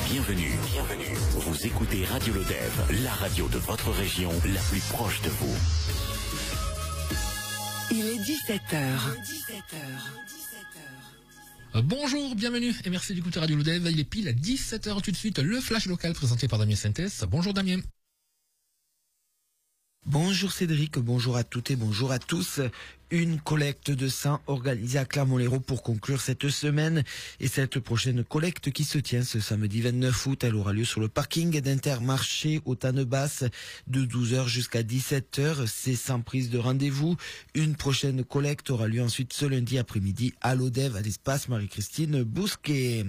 Bienvenue. Vous écoutez Radio Lodève, la radio de votre région, la plus proche de vous. Il est 17h. Bonjour, bienvenue et merci d'écouter Radio Lodève. Il est pile à 17h tout de suite, le flash local présenté par Damien Sintès. Bonjour Damien. Bonjour Cédric, bonjour à toutes et bonjour à tous. Une collecte de sang organisée à Clermont-Lérault pour conclure cette semaine. Et cette prochaine collecte qui se tient ce samedi 29 août, elle aura lieu sur le parking d'Intermarché au Tannebasse de 12h jusqu'à 17h. C'est sans prise de rendez-vous. Une prochaine collecte aura lieu ensuite ce lundi après-midi à Lodève, à l'espace Marie-Christine Bousquet.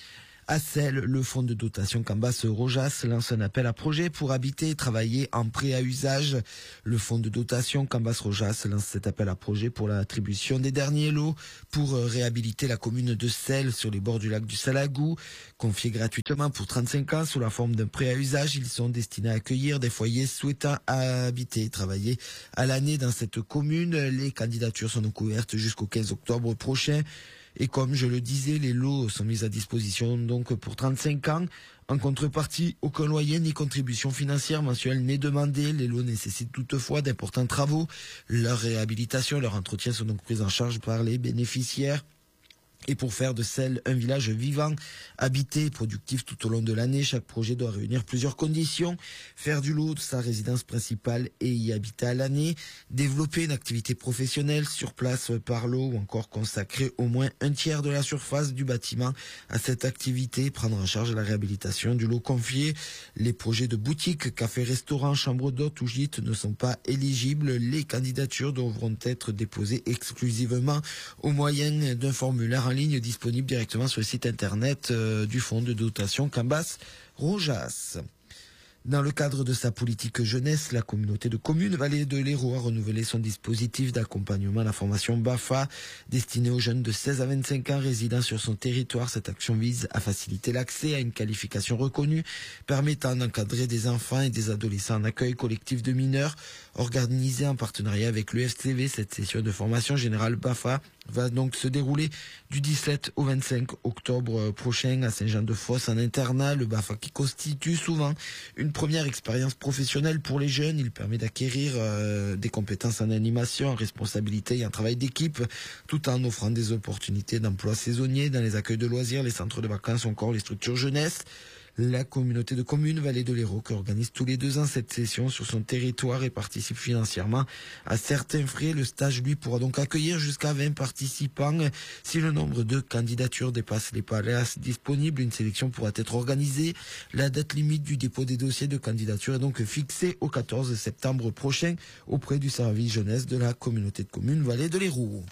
À Celle, le fonds de dotation Cambas-Rojas lance un appel à projet pour habiter et travailler en prêt à usage. Le fonds de dotation Cambas-Rojas lance cet appel à projet pour l'attribution des derniers lots pour réhabiliter la commune de Celle sur les bords du lac du Salagou. Confiés gratuitement pour 35 ans sous la forme d'un prêt à usage, ils sont destinés à accueillir des foyers souhaitant habiter et travailler à l'année dans cette commune. Les candidatures sont donc ouvertes jusqu'au 15 octobre prochain. Et comme je le disais, les lots sont mis à disposition donc pour 35 ans. En contrepartie, aucun loyer ni contribution financière mensuelle n'est demandé. Les lots nécessitent toutefois d'importants travaux. Leur réhabilitation et leur entretien sont donc pris en charge par les bénéficiaires. Et pour faire de Celle un village vivant, habité et productif tout au long de l'année, chaque projet doit réunir plusieurs conditions. Faire du lot de sa résidence principale et y habiter à l'année, développer une activité professionnelle sur place par lot ou encore consacrer au moins un tiers de la surface du bâtiment à cette activité, prendre en charge la réhabilitation du lot confié. Les projets de boutiques, cafés, restaurants, chambres d'hôtes ou gîtes ne sont pas éligibles. Les candidatures devront être déposées exclusivement au moyen d'un formulaire en ligne disponible directement sur le site internet du fonds de dotation Cambas-Rojas. Dans le cadre de sa politique jeunesse, la communauté de communes Vallée de l'Hérault a renouvelé son dispositif d'accompagnement à la formation BAFA destiné aux jeunes de 16 à 25 ans résidant sur son territoire. Cette action vise à faciliter l'accès à une qualification reconnue permettant d'encadrer des enfants et des adolescents en accueil collectif de mineurs. Organisée en partenariat avec l'UFCV, cette session de formation générale BAFA va donc se dérouler du 17 au 25 octobre prochain à Saint-Jean-de-Fosse en internat. Le BAFA qui constitue souvent une première expérience professionnelle pour les jeunes. Il permet d'acquérir des compétences en animation, en responsabilité et en travail d'équipe, tout en offrant des opportunités d'emploi saisonnier dans les accueils de loisirs, les centres de vacances ou encore les structures jeunesse. La communauté de communes Vallée de l'Hérault qui organise tous les 2 ans cette session sur son territoire et participe financièrement à certains frais. Le stage, lui, pourra donc accueillir jusqu'à 20 participants. Si le nombre de candidatures dépasse les places disponibles, une sélection pourra être organisée. La date limite du dépôt des dossiers de candidature est donc fixée au 14 septembre prochain auprès du service jeunesse de la communauté de communes Vallée de l'Hérault.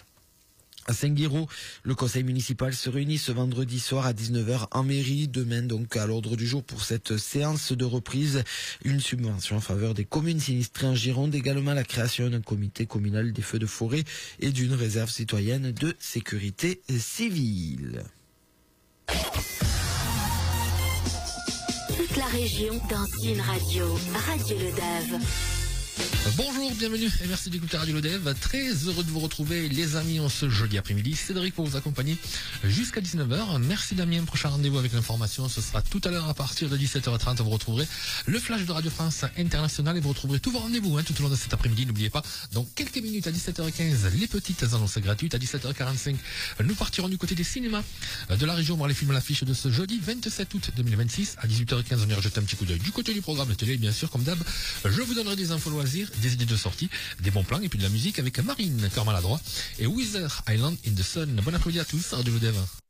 À Saint-Guiraud, le conseil municipal se réunit ce vendredi soir à 19h en mairie. Demain, donc, à l'ordre du jour pour cette séance de reprise, une subvention en faveur des communes sinistrées en Gironde, également la création d'un comité communal des feux de forêt et d'une réserve citoyenne de sécurité civile. Toute la région dans une radio. Radio Lodève. Bonjour, bienvenue et merci d'écouter Radio Lodève. Très heureux de vous retrouver les amis en ce jeudi après-midi. Cédric pour vous accompagner jusqu'à 19h. Merci Damien, prochain rendez-vous avec l'information. Ce sera tout à l'heure à partir de 17h30. Vous retrouverez le flash de Radio France International et vous retrouverez tous vos rendez-vous tout au long de cet après-midi. N'oubliez pas, dans quelques minutes à 17h15, les petites annonces gratuites. À 17h45, nous partirons du côté des cinémas de la région voir les films à l'affiche de ce jeudi 27 août 2026. À 18h15, on ira jeter un petit coup d'œil du côté du programme télé. Bien sûr, comme d'hab, je vous donnerai des infos loisirs, des idées de sortie, des bons plans et puis de la musique avec Marine, Cœur Maladroit et Wither Island in the Sun. Bon après-midi à tous, Radio Lodève.